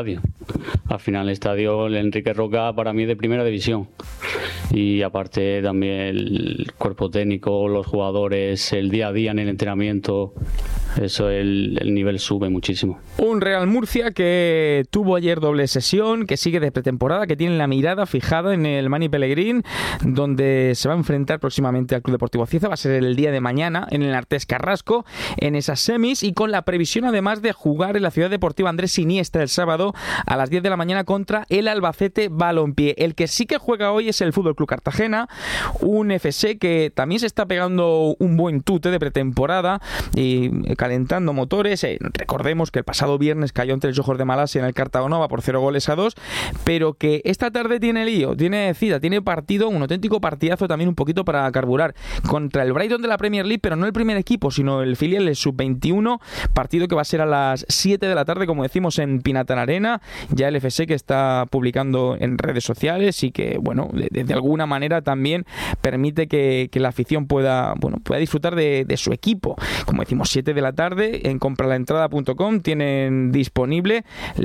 Al final el estadio, el Enrique Roca, para mí es de primera división. Y aparte también el cuerpo técnico, los jugadores, el día a día en el entrenamiento, eso el nivel sube muchísimo. Un Real Murcia que tuvo ayer doble sesión, que sigue de pretemporada, que tiene la mirada fijada en el Mani Pellegrín, donde se va a enfrentar próximamente al Club Deportivo Cieza. Va a ser el día de mañana en el Artés Carrasco, en esas semis, y con la previsión además de jugar en la Ciudad Deportiva Andrés Iniesta el sábado a las 10 de la mañana contra el Albacete Balompié. El que sí que juega hoy es el Fútbol Club Cartagena, un FC que también se está pegando un buen tute de pretemporada y calentando motores. Recordemos que el pasado viernes cayó ante el Johor de Malasia en el Cartagonova por 0-2, pero que esta tarde tiene lío, tiene cita, tiene partido, un auténtico partidazo también, un poquito para carburar, contra el Brighton de la Premier League, pero no el primer equipo, sino el filial, el Sub-21, partido que va a ser a las 7 de la tarde, como decimos, en Pinatán Arena. Ya el FC que está publicando en redes sociales y que, bueno, de alguna manera también permite que la afición pueda disfrutar de su equipo. Como decimos, 7 de la tarde, en compralaentrada.com tienen disponible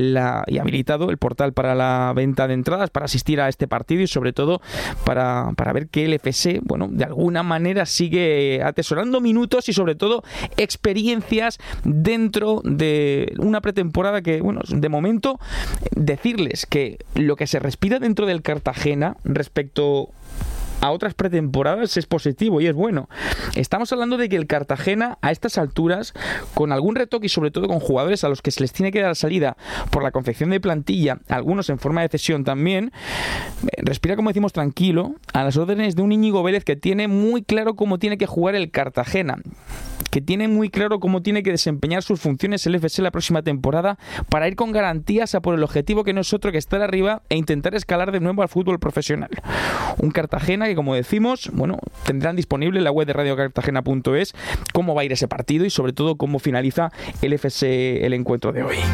y habilitado el portal para la venta de entradas para asistir a este partido y sobre todo para ver que el FC, de alguna manera sigue atesorando minutos y sobre todo experiencias dentro de una pretemporada que, de momento, decirles que lo que se respira dentro del Cartagena respecto a otras pretemporadas es positivo y es bueno. Estamos hablando de que el Cartagena a estas alturas, con algún retoque y sobre todo con jugadores a los que se les tiene que dar salida por la confección de plantilla, algunos en forma de cesión también, respira, como decimos, tranquilo a las órdenes de un Íñigo Vélez que tiene muy claro cómo tiene que jugar el Cartagena, que tiene muy claro cómo tiene que desempeñar sus funciones el FC la próxima temporada para ir con garantías a por el objetivo que no es otro que estar arriba e intentar escalar de nuevo al fútbol profesional. Un Cartagena que, como decimos, tendrán disponible en la web de radiocartagena.es cómo va a ir ese partido y sobre todo cómo finaliza el FC el encuentro de hoy.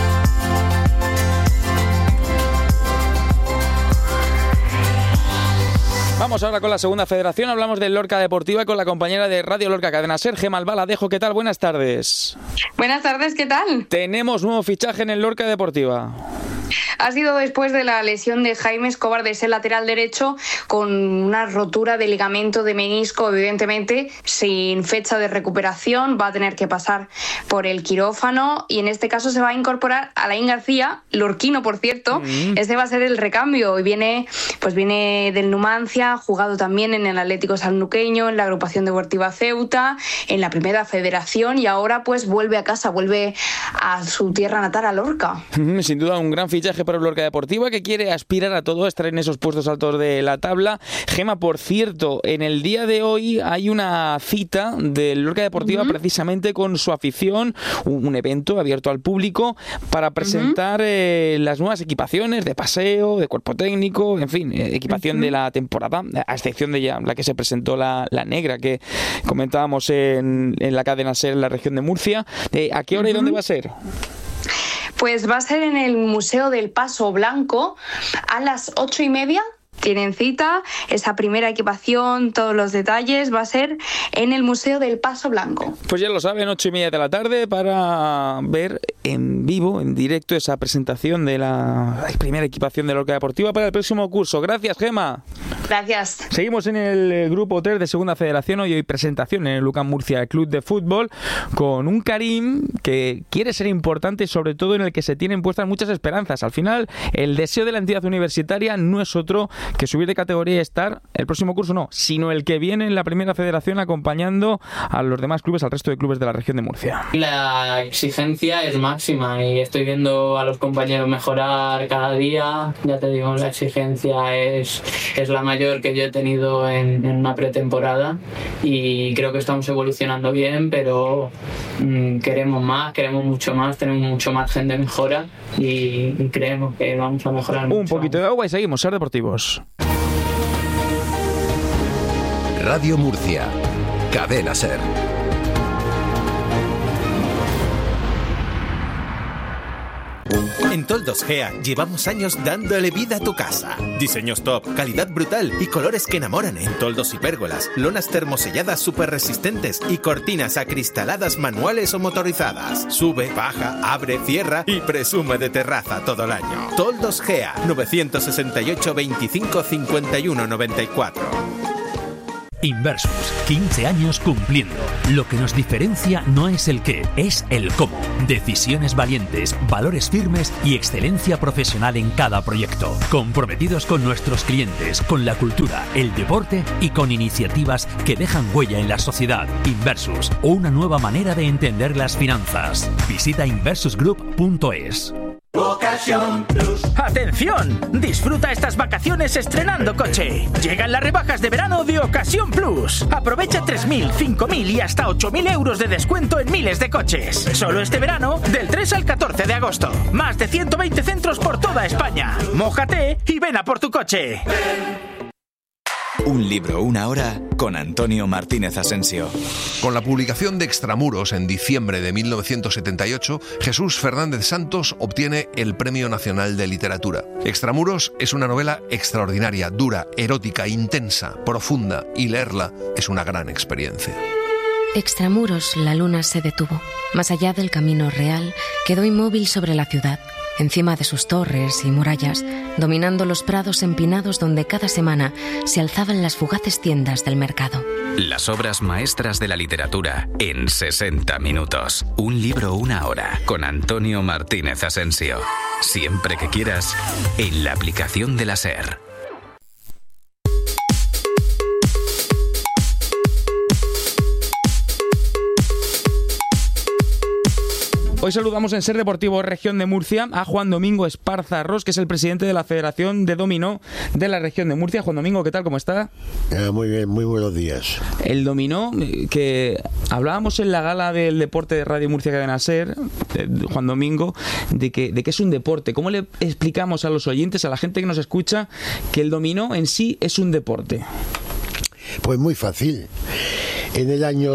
Vamos ahora con la segunda federación, hablamos del Lorca Deportiva con la compañera de Radio Lorca Cadena Ser, Gemma Albaladejo. ¿Qué tal? Buenas tardes. Buenas tardes, ¿qué tal? Tenemos nuevo fichaje en el Lorca Deportiva. Ha sido después de la lesión de Jaime Escobar, de ese lateral derecho, con una rotura de ligamento de menisco, evidentemente sin fecha de recuperación. Va a tener que pasar por el quirófano y en este caso se va a incorporar Alain García, lorquino por cierto. Este va a ser el recambio y viene del Numancia, ha jugado también en el Atlético Sanluqueño, en la agrupación deportiva Ceuta, en la Primera Federación y ahora pues vuelve a casa, vuelve a su tierra natal, a Lorca. Sin duda un gran fichaje para el Lorca Deportiva, que quiere aspirar a todo, estar en esos puestos altos de la tabla. Gema, por cierto, en el día de hoy hay una cita del Lorca Deportiva precisamente con su afición, un evento abierto al público para presentar las nuevas equipaciones de paseo, de cuerpo técnico, en fin, equipación de la temporada, a excepción de ya la que se presentó la negra que comentábamos en la cadena SER en la región de Murcia. ¿A qué hora y dónde va a ser? Pues va a ser en el Museo del Paso Blanco a las 8:30. Tienen cita, esa primera equipación, todos los detalles, va a ser en el Museo del Paso Blanco. Pues ya lo saben, 8:30 de la tarde para ver en vivo, en directo, esa presentación de la primera equipación de Lorca Deportiva para el próximo curso. Gracias, Gema. Gracias. Seguimos en el grupo 3 de Segunda Federación. Hoy hay presentación en el UCAM Murcia Club de Fútbol con un Karim que quiere ser importante y sobre todo en el que se tienen puestas muchas esperanzas. Al final, el deseo de la entidad universitaria no es otro que subir de categoría y estar el próximo curso, no, sino el que viene en la Primera Federación acompañando a los demás clubes, al resto de clubes de la región de Murcia. La exigencia es máxima y estoy viendo a los compañeros mejorar cada día. Ya te digo, la exigencia es la mayor que yo he tenido en una pretemporada y creo que estamos evolucionando bien, pero queremos más, queremos mucho más, tenemos mucho margen de mejora y creemos que vamos a mejorar mucho. Un poquito de agua y seguimos, Ser Deportivos. Radio Murcia, Cadena Ser. En Toldos Gea llevamos años dándole vida a tu casa. Diseños top, calidad brutal y colores que enamoran en toldos y pérgolas, lonas termoselladas súper resistentes y cortinas acristaladas manuales o motorizadas. Sube, baja, abre, cierra y presume de terraza todo el año. Toldos Gea, 968 25 51 94. Inversus, 15 años cumpliendo. Lo que nos diferencia no es el qué, es el cómo. Decisiones valientes, valores firmes y excelencia profesional en cada proyecto. Comprometidos con nuestros clientes, con la cultura, el deporte y con iniciativas que dejan huella en la sociedad. Inversus, una nueva manera de entender las finanzas. Visita inversusgroup.es. Ocasión Plus. ¡Atención! Disfruta estas vacaciones estrenando coche. Llegan las rebajas de verano de Ocasión Plus. Aprovecha 3.000, 5.000 y hasta 8.000 euros de descuento en miles de coches. Solo este verano, del 3 al 14 de agosto. Más de 120 centros por toda España. Mójate y ven a por tu coche. Un libro, una hora, con Antonio Martínez Asensio. Con la publicación de Extramuros en diciembre de 1978, Jesús Fernández Santos obtiene el Premio Nacional de Literatura. Extramuros es una novela extraordinaria, dura, erótica, intensa, profunda, y leerla es una gran experiencia. Extramuros, la luna se detuvo. Más allá del camino real, quedó inmóvil sobre la ciudad, encima de sus torres y murallas, dominando los prados empinados donde cada semana se alzaban las fugaces tiendas del mercado. Las obras maestras de la literatura en 60 minutos. Un libro, una hora, con Antonio Martínez Asensio. Siempre que quieras, en la aplicación de la SER. Hoy saludamos en Ser Deportivo Región de Murcia a Juan Domingo Esparza Ros, que es el presidente de la Federación de Dominó de la Región de Murcia. Juan Domingo, ¿qué tal? ¿Cómo está? Muy bien, muy buenos días. El dominó, que hablábamos en la gala del deporte de Radio Murcia Cadena Ser, Juan Domingo, de que es un deporte. ¿Cómo le explicamos a los oyentes, a la gente que nos escucha, que el dominó en sí es un deporte? Pues muy fácil. En el año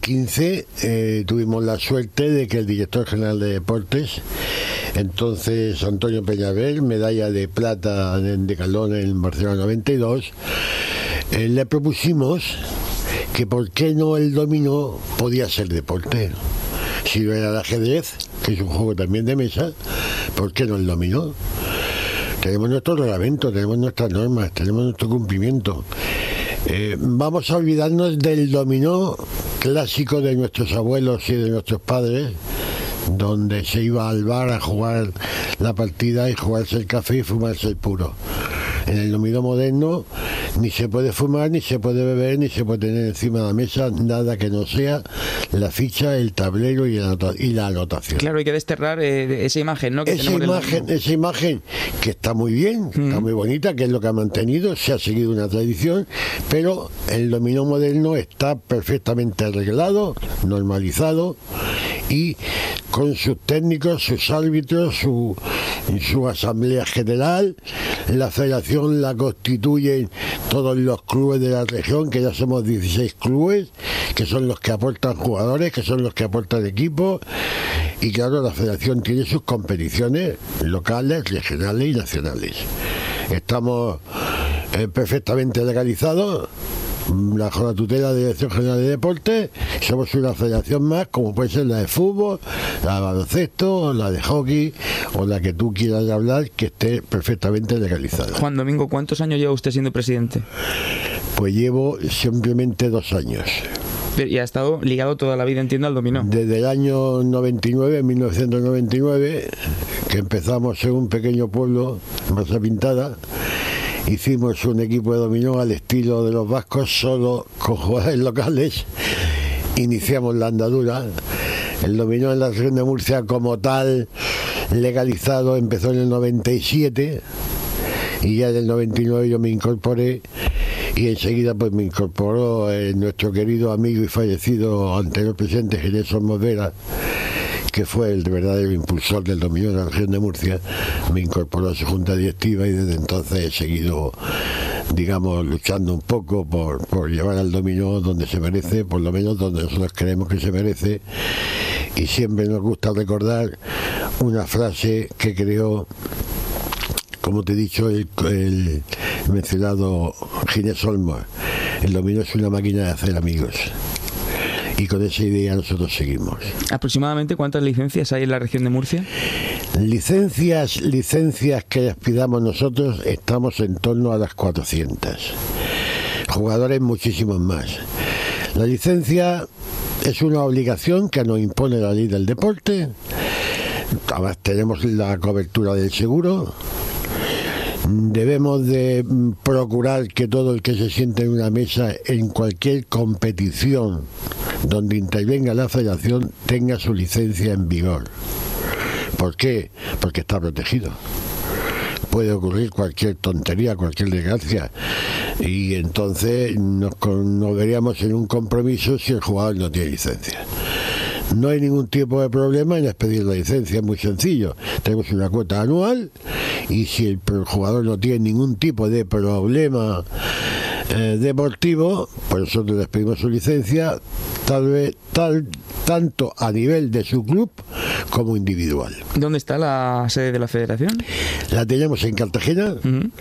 2015 tuvimos la suerte de que el director general de deportes, entonces Antonio Peñabel, medalla de plata en Decathlon en Barcelona 92, le propusimos que por qué no el dominó podía ser deporte. Si no era el ajedrez, que es un juego también de mesa, ¿por qué no el dominó? Tenemos nuestro reglamento, tenemos nuestras normas, tenemos nuestro cumplimiento. Vamos a olvidarnos del dominó clásico de nuestros abuelos y de nuestros padres, donde se iba al bar a jugar la partida y jugarse el café y fumarse el puro. En el dominó moderno ni se puede fumar, ni se puede beber, ni se puede tener encima de la mesa nada que no sea la ficha, el tablero y la anotación. Claro, hay que desterrar esa imagen, ¿no? Esa imagen que está muy bien, está muy bonita, que es lo que ha mantenido, se ha seguido una tradición, pero el dominó moderno está perfectamente arreglado, normalizado y con sus técnicos, sus árbitros, su asamblea general. La federación la constituyen todos los clubes de la región, que ya somos 16 clubes, que son los que aportan jugadores, que son los que aportan equipos, y claro, la federación tiene sus competiciones locales, regionales y nacionales. Estamos perfectamente legalizados bajo la tutela de la Dirección General de Deportes. Somos una federación más, como puede ser la de fútbol, la de baloncesto, la de hockey o la que tú quieras hablar, que esté perfectamente legalizada. Juan Domingo, ¿cuántos años lleva usted siendo presidente? Pues llevo simplemente 2 años. Y ha estado ligado toda la vida, entiendo, al dominó. Desde el año 1999, que empezamos en un pequeño pueblo, Masa Pintada. Hicimos un equipo de dominó al estilo de los vascos, solo con jugadores locales. Iniciamos la andadura. El dominó en la región de Murcia como tal, legalizado, empezó en el 97 y ya en el 99 yo me incorporé y enseguida pues me incorporó nuestro querido amigo y fallecido anterior presidente Ginés Olmos Vera, que fue el verdadero impulsor del dominó en la región de Murcia. Me incorporó a su junta directiva y desde entonces he seguido, digamos, luchando un poco por llevar al dominó donde se merece, por lo menos donde nosotros creemos que se merece, y siempre nos gusta recordar una frase que creó, como te he dicho, el mencionado Ginés Olmos: el dominó es una máquina de hacer amigos. Y con esa idea nosotros seguimos. ¿Aproximadamente cuántas licencias hay en la región de Murcia? Licencias que despidamos nosotros, estamos en torno a las 400. Jugadores muchísimos más. La licencia es una obligación que nos impone la ley del deporte. Además tenemos la cobertura del seguro. Debemos de procurar que todo el que se siente en una mesa en cualquier competición donde intervenga la federación tenga su licencia en vigor. ¿Por qué? Porque está protegido. Puede ocurrir cualquier tontería, cualquier desgracia, y entonces nos veríamos en un compromiso si el jugador no tiene licencia. No hay ningún tipo de problema en expedir la licencia, es muy sencillo. Tenemos una cuota anual y si el jugador no tiene ningún tipo de problema deportivo, pues nosotros les pedimos su licencia, tanto a nivel de su club como individual. ¿Dónde está la sede de la federación? La tenemos en Cartagena.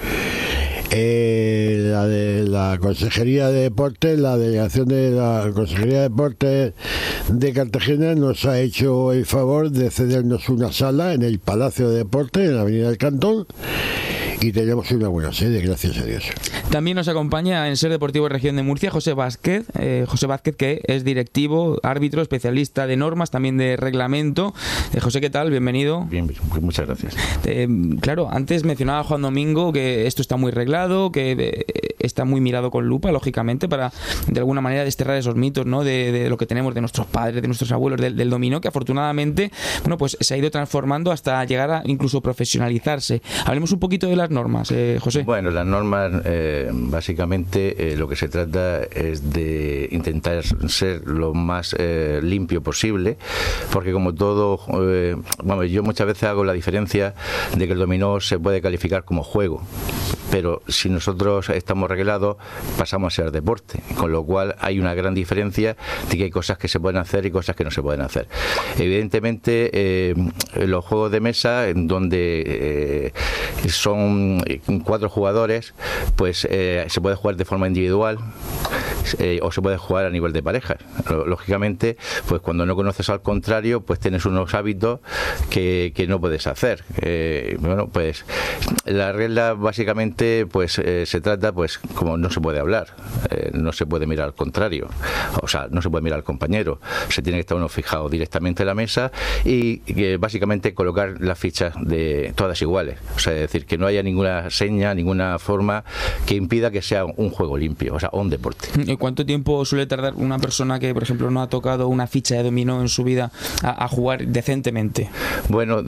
La de la Consejería de Deportes, la delegación de la Consejería de Deportes de Cartagena nos ha hecho el favor de cedernos una sala en el Palacio de Deportes, en la Avenida del Cantón, y tenemos una buena sede, gracias a Dios. También nos acompaña en Ser Deportivo Región de Murcia José Vázquez, que es directivo, árbitro, especialista de normas, también de reglamento. José, ¿qué tal? Bienvenido. Bien, muchas gracias. Claro, antes mencionaba Juan Domingo que esto está muy reglado, que está muy mirado con lupa, lógicamente, para de alguna manera desterrar esos mitos, ¿no? de lo que tenemos de nuestros padres, de nuestros abuelos, del dominó, que afortunadamente, bueno, pues se ha ido transformando hasta llegar a incluso profesionalizarse. Hablemos un poquito de las normas, José. Bueno, las normas, básicamente, lo que se trata es de intentar ser lo más limpio posible, porque como todo, yo muchas veces hago la diferencia de que el dominó se puede calificar como juego, pero si nosotros estamos reglados pasamos a ser deporte, con lo cual hay una gran diferencia de que hay cosas que se pueden hacer y cosas que no se pueden hacer. Evidentemente, los juegos de mesa, en donde son 4 jugadores, pues se puede jugar de forma individual o se puede jugar a nivel de parejas. Lógicamente, pues cuando no conoces al contrario, pues tienes unos hábitos que no puedes hacer. Bueno, pues la regla básicamente pues se trata, pues como no se puede hablar, no se puede mirar al contrario, o sea, no se puede mirar al compañero, se tiene que estar uno fijado directamente en la mesa y básicamente colocar las fichas de todas iguales, o sea, es decir, que no haya ninguna seña, ninguna forma que impida que sea un juego limpio, o sea, un deporte. ¿Y cuánto tiempo suele tardar una persona que, por ejemplo, no ha tocado una ficha de dominó en su vida a jugar decentemente? Bueno,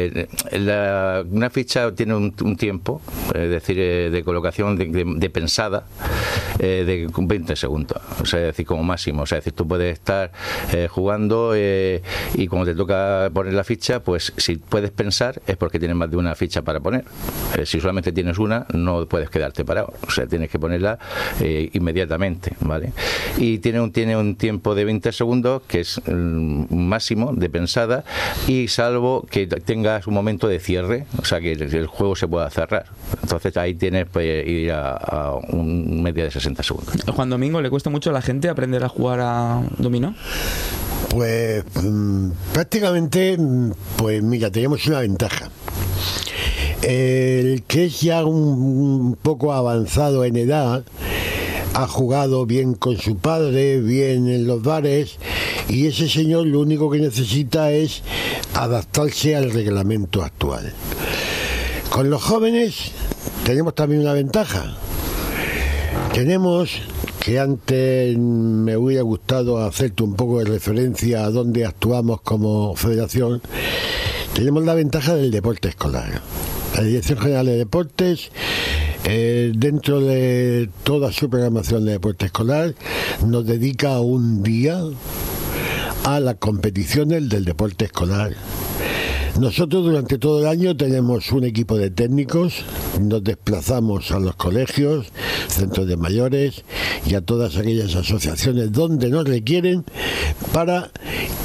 una ficha tiene un tiempo, es decir, de colocación, de pensada, de 20 segundos, o sea, es decir, como máximo, o sea, es decir, tú puedes estar jugando y cuando te toca poner la ficha, pues si puedes pensar es porque tienes más de una ficha para poner. Si solamente tienes una, no puedes quedarte parado, o sea, tienes que ponerla inmediatamente, ¿vale? Y tiene un tiempo de 20 segundos que es máximo de pensada, y salvo que tengas un momento de cierre, o sea, que el juego se pueda cerrar, entonces ahí tienes pues ir a un media de 60 segundos. Juan Domingo, ¿le cuesta mucho a la gente aprender a jugar a dominó? Pues prácticamente, pues mira, tenemos una ventaja. El que es ya un poco avanzado en edad ha jugado bien con su padre, bien en los bares, y ese señor lo único que necesita es adaptarse al reglamento actual. Con los jóvenes tenemos también una ventaja. Tenemos que antes me hubiera gustado hacerte un poco de referencia a dónde actuamos como federación. Tenemos la ventaja del deporte escolar. La Dirección General de Deportes, dentro de toda su programación de deporte escolar, nos dedica un día a las competiciones del deporte escolar. Nosotros durante todo el año tenemos un equipo de técnicos, nos desplazamos a los colegios, centros de mayores y a todas aquellas asociaciones donde nos requieren para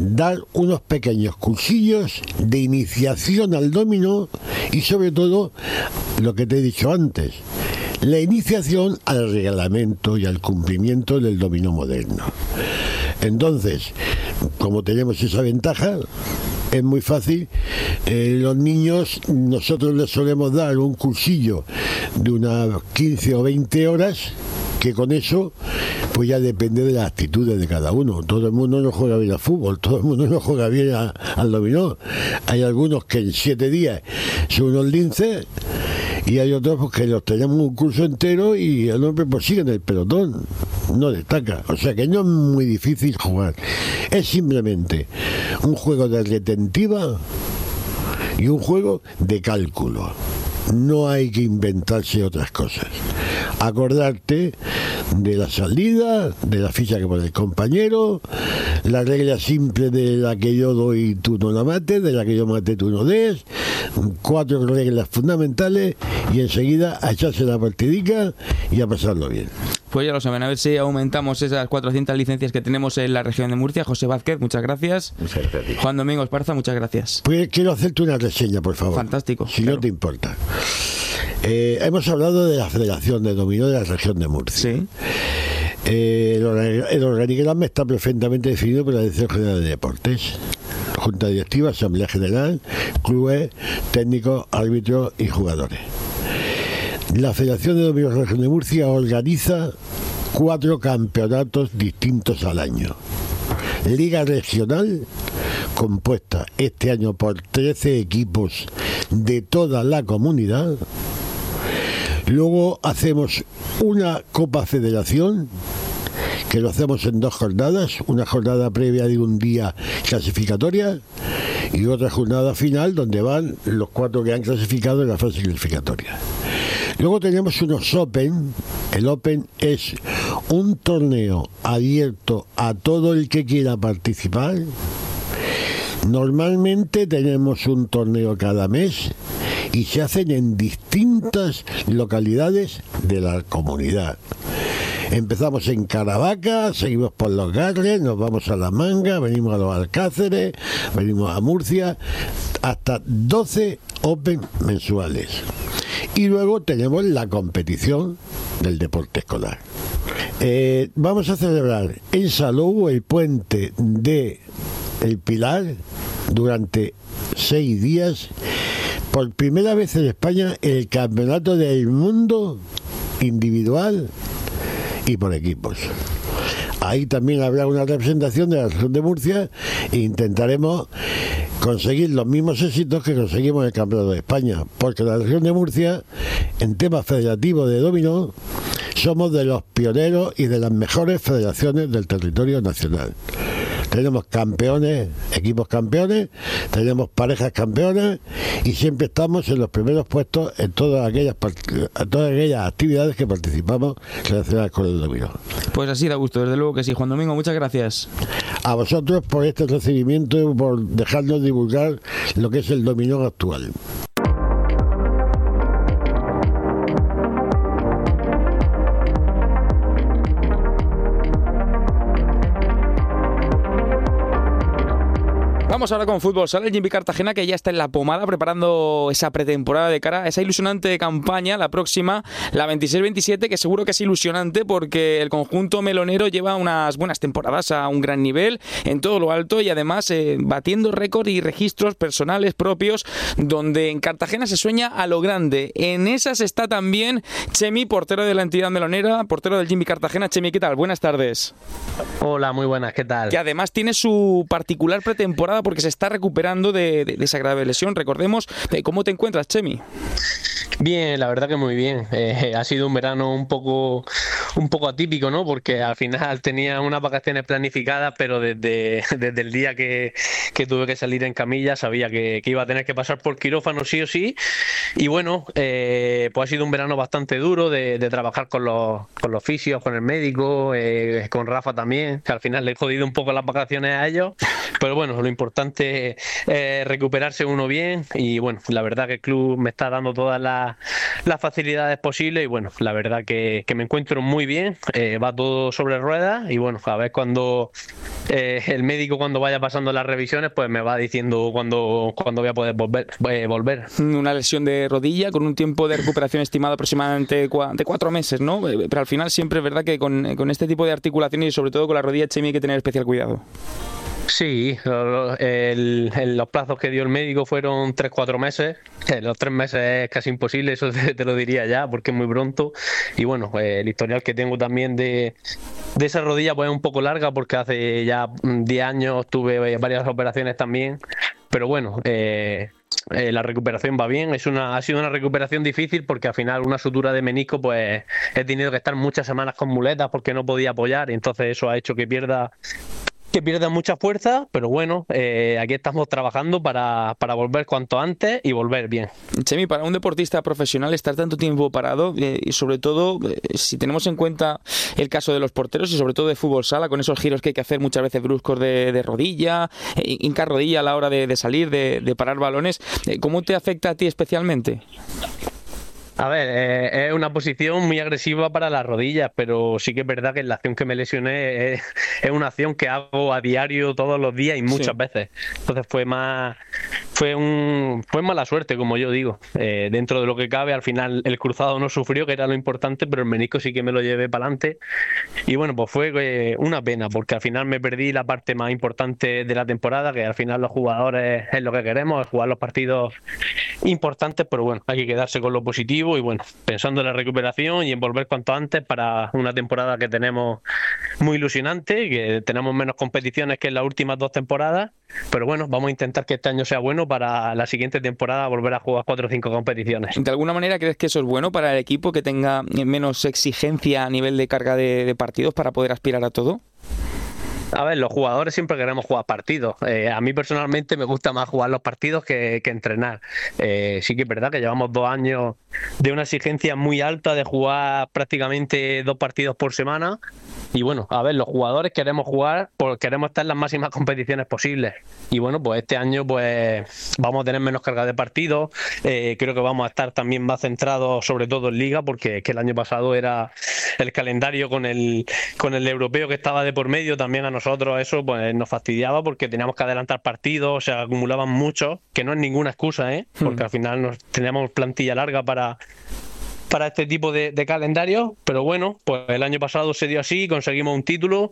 dar unos pequeños cursillos de iniciación al dominó y sobre todo lo que te he dicho antes, la iniciación al reglamento y al cumplimiento del dominó moderno. Entonces, como tenemos esa ventaja, es muy fácil. Los niños, nosotros les solemos dar un cursillo de unas 15 o 20 horas, que con eso pues ya depende de las actitudes de cada uno. Todo el mundo no juega bien al fútbol, todo el mundo no juega bien al dominó. Hay algunos que en 7 días son unos linces y hay otros pues, que los tenemos un curso entero y el hombre pues sigue en el pelotón, no destaca. O sea que no es muy difícil jugar, es simplemente un juego de retentiva y un juego de cálculo. No hay que inventarse otras cosas. Acordarte de la salida, de la ficha que pone el compañero, la regla simple de la que yo doy y tú no la mates, de la que yo mate tú no des, 4 reglas fundamentales y enseguida a echarse la partidica y a pasarlo bien. Pues ya lo saben, a ver si aumentamos esas 400 licencias que tenemos en la región de Murcia. José Vázquez, muchas gracias. Muchas gracias. Juan Domingo Esparza, muchas gracias. Pues quiero hacerte una reseña, por favor. Fantástico. Si claro. No te importa. Hemos hablado de la Federación de Dominó de la región de Murcia. Sí. El organigrama está perfectamente definido por la Dirección General de Deportes. Junta Directiva, Asamblea General, clubes, técnicos, árbitros y jugadores. La Federación de Dominó de la región de Murcia organiza 4 campeonatos distintos al año. Liga regional, compuesta este año por 13 equipos de toda la comunidad. Luego hacemos una Copa Federación, que lo hacemos en 2 jornadas, una jornada previa de un día clasificatoria y otra jornada final donde van los 4 que han clasificado en la fase clasificatoria. Luego tenemos unos Open. El Open es un torneo abierto a todo el que quiera participar. Normalmente tenemos un torneo cada mes y se hacen en distintas localidades de la comunidad. Empezamos en Caravaca, seguimos por los Garres, nos vamos a La Manga, venimos a los Alcáceres, venimos a Murcia, hasta 12 Open mensuales. Y luego tenemos la competición del deporte escolar. Vamos a celebrar en Salou el puente de El Pilar durante 6 días. Por primera vez en España el campeonato del mundo individual y por equipos. Ahí también habrá una representación de la región de Murcia e intentaremos conseguir los mismos éxitos que conseguimos en el Campeonato de España, porque la región de Murcia, en temas federativos de dominó, somos de los pioneros y de las mejores federaciones del territorio nacional. Tenemos campeones, equipos campeones, tenemos parejas campeonas y siempre estamos en los primeros puestos en todas aquellas actividades que participamos relacionadas con el dominó. Pues así da gusto, desde luego que sí. Juan Domingo, muchas gracias. A vosotros por este recibimiento y por dejarnos divulgar lo que es el dominó actual. Vamos ahora con fútbol sala. El Jimby Cartagena, que ya está en la pomada preparando esa pretemporada de cara a esa ilusionante campaña, la próxima, la 26-27, que seguro que es ilusionante porque el conjunto melonero lleva unas buenas temporadas a un gran nivel en todo lo alto y además batiendo récords y registros personales propios, donde en Cartagena se sueña a lo grande. En esas está también Chemi, portero de la entidad melonera, portero del Jimby Cartagena. Chemi, ¿qué tal? Buenas tardes. Hola, muy buenas, ¿qué tal? Que además tiene su particular pretemporada porque se está recuperando de esa grave lesión. Recordemos, ¿cómo te encuentras, Chemi? Bien, la verdad que muy bien. Ha sido un verano un poco atípico, ¿no? Porque al final tenía unas vacaciones planificadas, pero desde el día que tuve que salir en camilla sabía que iba a tener que pasar por quirófano sí o sí. Y bueno, pues ha sido un verano bastante duro de trabajar con los fisios, con el médico, con Rafa también, que al final le he jodido un poco las vacaciones a ellos. Pero bueno, lo importante es recuperarse uno bien y bueno, la verdad que el club me está dando todas las facilidades posibles y bueno, la verdad que me encuentro muy muy bien, va todo sobre ruedas y bueno, a ver cuando el médico cuando vaya pasando las revisiones pues me va diciendo cuándo voy a poder volver. Una lesión de rodilla con un tiempo de recuperación estimado aproximadamente de 4 meses, ¿no? Pero al final siempre es verdad que con este tipo de articulaciones y sobre todo con la rodilla, Chemi, hay que tener especial cuidado. Sí, los plazos que dio el médico fueron 3-4 meses. Los 3 meses es casi imposible, eso te lo diría ya, porque es muy pronto. Y bueno, el historial que tengo también de esa rodilla pues es un poco larga, porque hace ya 10 años tuve varias operaciones también. Pero bueno, la recuperación va bien. Ha sido una recuperación difícil porque al final una sutura de menisco pues he tenido que estar muchas semanas con muletas porque no podía apoyar, y entonces eso ha hecho que pierda mucha fuerza, pero bueno, aquí estamos trabajando para volver cuanto antes y volver bien. Chemi, para un deportista profesional estar tanto tiempo parado y sobre todo si tenemos en cuenta el caso de los porteros y sobre todo de fútbol sala, con esos giros que hay que hacer muchas veces bruscos de rodilla, hincar rodilla a la hora de salir, de parar balones, ¿cómo te afecta a ti especialmente? A ver, es una posición muy agresiva para las rodillas, pero sí que es verdad que en la acción que me lesioné es una acción que hago a diario todos los días y muchas veces. Entonces fue mala suerte, como yo digo. Dentro de lo que cabe, al final el cruzado no sufrió, que era lo importante, pero el menisco sí que me lo llevé para adelante. Y bueno, pues fue una pena, porque al final me perdí la parte más importante de la temporada, que al final los jugadores es lo que queremos, jugar los partidos importantes, pero bueno, hay que quedarse con lo positivo y bueno, pensando en la recuperación y en volver cuanto antes para una temporada que tenemos muy ilusionante, que tenemos menos competiciones que en las últimas 2 temporadas, pero bueno, vamos a intentar que este año sea bueno para la siguiente temporada volver a jugar 4 o 5 competiciones. ¿De alguna manera crees que eso es bueno para el equipo, que tenga menos exigencia a nivel de carga de partidos para poder aspirar a todo? A ver, los jugadores siempre queremos jugar partidos. A mí personalmente me gusta más jugar los partidos que entrenar. Sí que es verdad que llevamos 2 años de una exigencia muy alta de jugar prácticamente 2 partidos por semana. Y bueno, a ver, los jugadores queremos jugar porque queremos estar en las máximas competiciones posibles. Y bueno, pues este año pues vamos a tener menos carga de partidos. Creo que vamos a estar también más centrados sobre todo en Liga, porque es que el año pasado era el calendario con el europeo que estaba de por medio. También a nosotros eso pues nos fastidiaba porque teníamos que adelantar partidos, se acumulaban muchos, que no es ninguna excusa, porque al final teníamos plantilla larga para este tipo de calendario, pero bueno, pues el año pasado se dio así, conseguimos un título,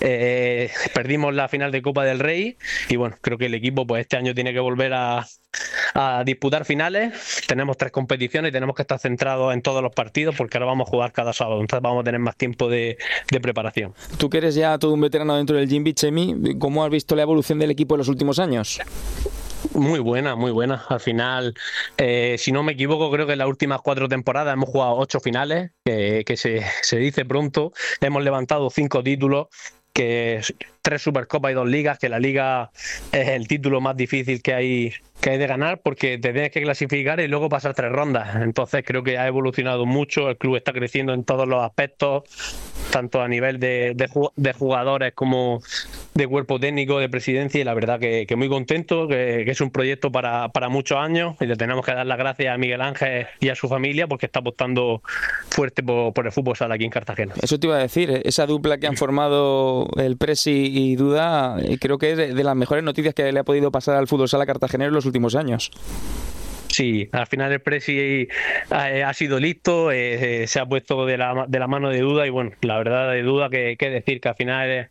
perdimos la final de Copa del Rey y bueno, creo que el equipo pues este año tiene que volver a disputar finales. Tenemos 3 competiciones y tenemos que estar centrados en todos los partidos porque ahora vamos a jugar cada sábado, entonces vamos a tener más tiempo de preparación. Tú que eres ya todo un veterano dentro del Jimby, Chemi, ¿cómo has visto la evolución del equipo en los últimos años? Muy buena, muy buena. Al final, si no me equivoco, creo que en las últimas 4 temporadas hemos jugado 8 finales, que se dice pronto. Hemos levantado 5 títulos, que 3 Supercopas y 2 ligas, que la liga es el título más difícil que hay de ganar porque te tienes que clasificar y luego pasar 3 rondas. Entonces creo que ha evolucionado mucho, el club está creciendo en todos los aspectos, tanto a nivel de jugadores como de cuerpo técnico, de presidencia, y la verdad que muy contento, que es un proyecto para muchos años y le tenemos que dar las gracias a Miguel Ángel y a su familia porque está apostando fuerte por el fútbol sala aquí en Cartagena. Eso te iba a decir, esa dupla que han formado el Presi y Duda, creo que es de las mejores noticias que le ha podido pasar al fútbol sala cartagenero en los últimos años. Sí, al final el Presi ha sido listo, se ha puesto de la mano de Duda y bueno, la verdad de Duda que decir que al final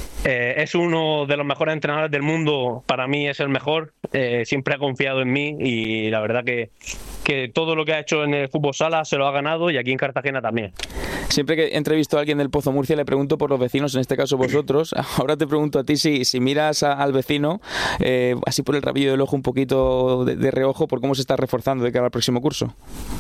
es uno de los mejores entrenadores del mundo, para mí es el mejor, siempre ha confiado en mí y la verdad que todo lo que ha hecho en el fútbol sala se lo ha ganado y aquí en Cartagena también. Siempre que entrevisto a alguien del Pozo Murcia le pregunto por los vecinos, en este caso vosotros. Ahora te pregunto a ti si miras al vecino, así por el rabillo del ojo un poquito de reojo, por cómo se está reforzando de cara al próximo curso.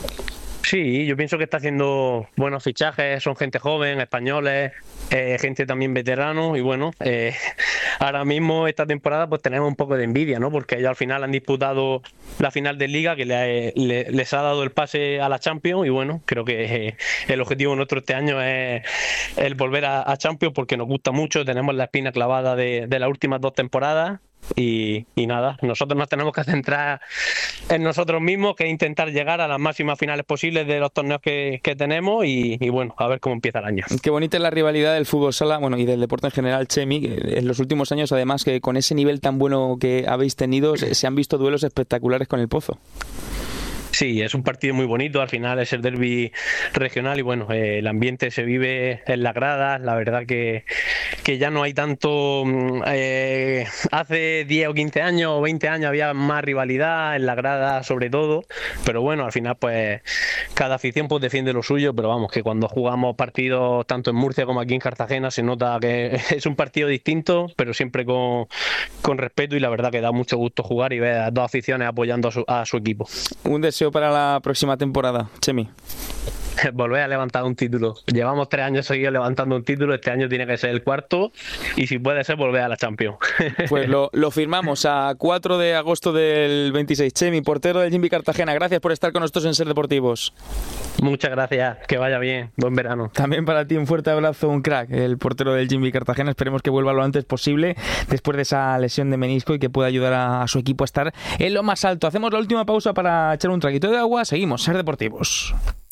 Sí, yo pienso que está haciendo buenos fichajes, son gente joven, españoles, gente también veterano y bueno, ahora mismo esta temporada pues tenemos un poco de envidia, ¿no? Porque ellos al final han disputado la final de Liga que les ha dado el pase a la Champions y bueno, creo que el objetivo nuestro este año es el volver a Champions porque nos gusta mucho, tenemos la espina clavada de las últimas 2 temporadas y nada, nosotros nos tenemos que centrar en nosotros mismos, que es intentar llegar a las máximas finales posibles de los torneos que tenemos y bueno, a ver cómo empieza el año. Qué bonita es la rivalidad del fútbol sala, bueno, y del deporte en general, Chemi, en los últimos años además, que con ese nivel tan bueno que habéis tenido se han visto duelos espectaculares con el Pozo. Sí, es un partido muy bonito, al final es el derbi regional y bueno, el ambiente se vive en las gradas, la verdad que ya no hay tanto, hace 10 o 15 años o 20 años había más rivalidad en las gradas sobre todo, pero bueno, al final pues cada afición pues defiende lo suyo, pero vamos, que cuando jugamos partidos tanto en Murcia como aquí en Cartagena se nota que es un partido distinto, pero siempre con respeto y la verdad que da mucho gusto jugar y ver a dos aficiones apoyando a su equipo. Un deseo para la próxima temporada, Chemi. Volver a levantar un título. Llevamos 3 años seguidos levantando un título, este año tiene que ser el 4 y si puede ser volver a la Champions. Pues lo firmamos a 4 de agosto del 26. Chemi, portero del Jimby Cartagena, gracias por estar con nosotros en Ser Deportivos. Muchas gracias, que vaya bien, buen verano. También para ti un fuerte abrazo, un crack, el portero del Jimby Cartagena, esperemos que vuelva lo antes posible después de esa lesión de menisco y que pueda ayudar a su equipo a estar en lo más alto. Hacemos la última pausa para echar un traguito de agua, seguimos, Ser Deportivos.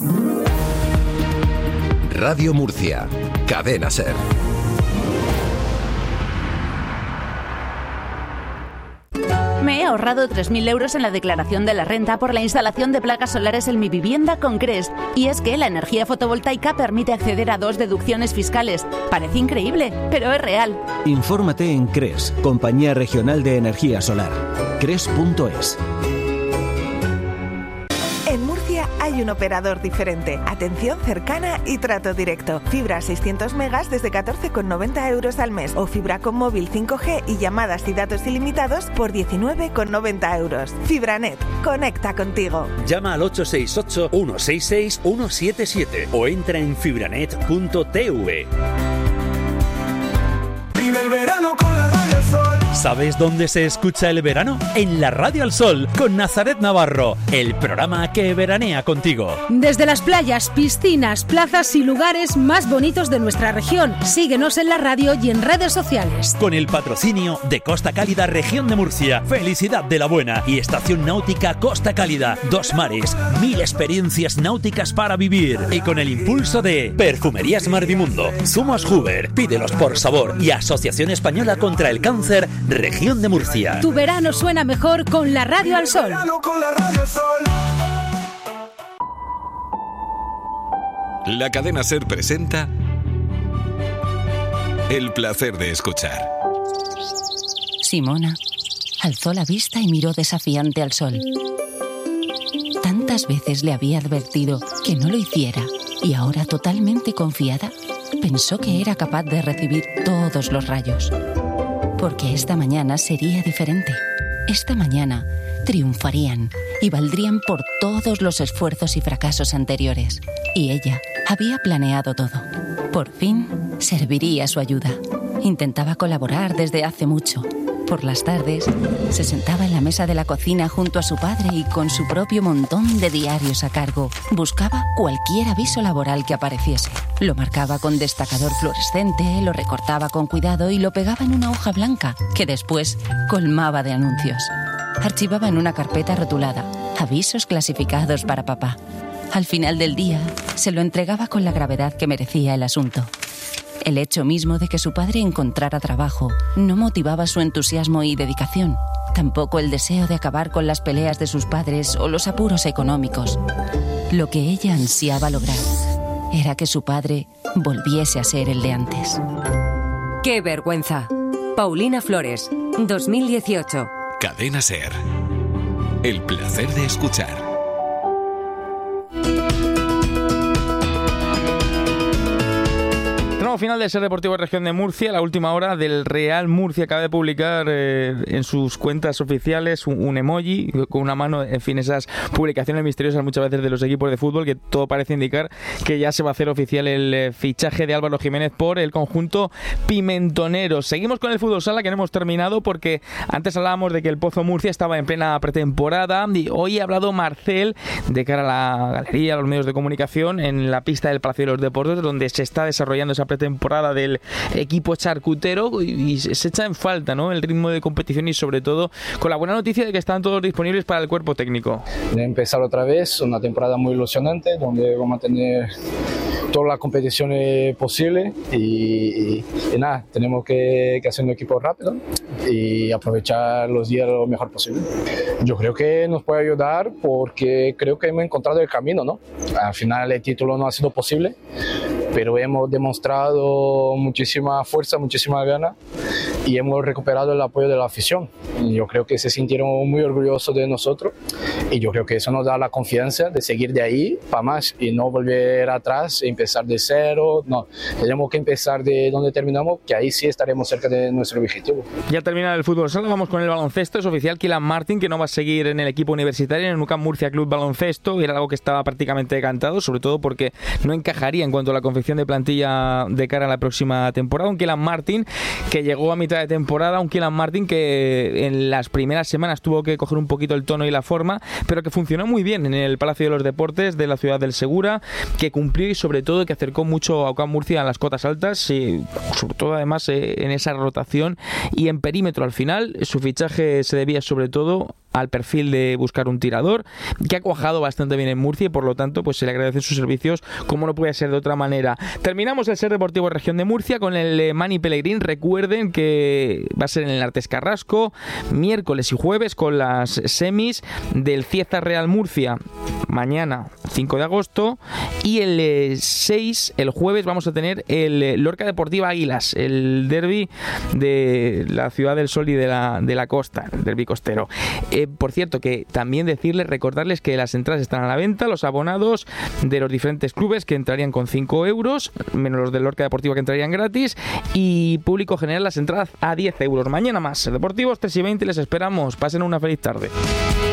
Radio Murcia, Cadena Ser. Me he ahorrado 3.000 euros en la declaración de la renta por la instalación de placas solares en mi vivienda con Crest. Y es que la energía fotovoltaica permite acceder a 2 deducciones fiscales. Parece increíble, pero es real. Infórmate en Crest, Compañía Regional de Energía Solar. Crest.es. En Murcia hay un operador diferente, atención cercana y trato directo. Fibra 600 megas desde 14,90 euros al mes o fibra con móvil 5G y llamadas y datos ilimitados por 19,90 euros. Fibranet, conecta contigo. Llama al 868-166-177 o entra en fibranet.tv. Vive el verano con la Radio al Sol. ¿Sabes dónde se escucha el verano? En la Radio al Sol, con Nazaret Navarro, el programa que veranea contigo. Desde las playas, piscinas, plazas y lugares más bonitos de nuestra región. Síguenos en la radio y en redes sociales. Con el patrocinio de Costa Cálida, Región de Murcia, Felicidad de la Buena y Estación Náutica Costa Cálida. 2 mares, 1000 experiencias náuticas para vivir. Y con el impulso de Perfumerías Marvimundo, Zumos Huber, Pídelos por Sabor y Asociación Española contra el Cáncer, Región de Murcia. Tu verano suena mejor con la Radio al Sol. La Cadena Ser presenta El placer de escuchar. Simona alzó la vista y miró desafiante al sol. Tantas veces le había advertido que no lo hiciera y ahora, totalmente confiada, pensó que era capaz de recibir todos los rayos. Porque esta mañana sería diferente. Esta mañana triunfarían y valdrían por todos los esfuerzos y fracasos anteriores. Y ella había planeado todo. Por fin serviría su ayuda. Intentaba colaborar desde hace mucho. Por las tardes se sentaba en la mesa de la cocina junto a su padre y con su propio montón de diarios a cargo buscaba cualquier aviso laboral que apareciese. Lo marcaba con destacador fluorescente, lo recortaba con cuidado y lo pegaba en una hoja blanca que después colmaba de anuncios. Archivaba en una carpeta rotulada avisos clasificados para papá. Al final del día se lo entregaba con la gravedad que merecía el asunto. El hecho mismo de que su padre encontrara trabajo no motivaba su entusiasmo y dedicación, tampoco el deseo de acabar con las peleas de sus padres o los apuros económicos. Lo que ella ansiaba lograr era que su padre volviese a ser el de antes. ¡Qué vergüenza! Paulina Flores, 2018. Cadena Ser. El placer de escuchar. Final del Ser Deportivo Región de Murcia, la última hora del Real Murcia acaba de publicar en sus cuentas oficiales un emoji con una mano, en fin, esas publicaciones misteriosas muchas veces de los equipos de fútbol, que todo parece indicar que ya se va a hacer oficial el fichaje de Álvaro Jiménez por el conjunto pimentonero. Seguimos con el fútbol sala, que no hemos terminado porque antes hablábamos de que el Pozo Murcia estaba en plena pretemporada y hoy ha hablado Marcel de cara a la galería, a los medios de comunicación en la pista del Palacio de los Deportes, donde se está desarrollando esa pretemporada temporada del equipo charcutero y se echa en falta, ¿no?, el ritmo de competición y sobre todo con la buena noticia de que están todos disponibles para el cuerpo técnico. De empezar otra vez una temporada muy ilusionante donde vamos a tener todas las competiciones posibles y nada, tenemos que hacer un equipo rápido y aprovechar los días lo mejor posible. Yo creo que nos puede ayudar porque creo que hemos encontrado el camino, ¿no? Al final el título no ha sido posible, pero hemos demostrado muchísima fuerza, muchísima gana y hemos recuperado el apoyo de la afición. Y yo creo que se sintieron muy orgullosos de nosotros y yo creo que eso nos da la confianza de seguir de ahí para más y no volver atrás e empezar de cero. No, tenemos que empezar de donde terminamos, que ahí sí estaremos cerca de nuestro objetivo. Ya termina el fútbol sala, vamos con el baloncesto. Es oficial Kylian Martin, que no va a seguir en el equipo universitario, en el UCAM Murcia Club Baloncesto. Era algo que estaba prácticamente decantado, sobre todo porque no encajaría en cuanto a la confección de plantilla de cara a la próxima temporada. Un Kylian Martin que llegó a mitad de temporada, un Kylian Martin que en las primeras semanas tuvo que coger un poquito el tono y la forma, pero que funcionó muy bien en el Palacio de los Deportes de la ciudad del Segura, que cumplió y sobre todo que acercó mucho a UCAM Murcia a las cotas altas y sobre todo además en esa rotación y en perímetro. Al final su fichaje se debía sobre todo al perfil de buscar un tirador que ha cuajado bastante bien en Murcia y por lo tanto pues se le agradecen sus servicios como no puede ser de otra manera. Terminamos el Ser Deportivo Región de Murcia con el Mani Pellegrín. Recuerden que va a ser en el Artes Carrasco miércoles y jueves con las semis del Cieza Real Murcia mañana 5 de agosto y el 6, el jueves, vamos a tener el Lorca Deportiva Águilas, el derbi de la Ciudad del Sol y de la costa, el derbi costero. Por cierto, que también recordarles que las entradas están a la venta, los abonados de los diferentes clubes que entrarían con 5 euros, menos los del Lorca Deportiva que entrarían gratis, y público general las entradas a 10 euros. Mañana más, Deportivos 3:20, les esperamos. Pasen una feliz tarde.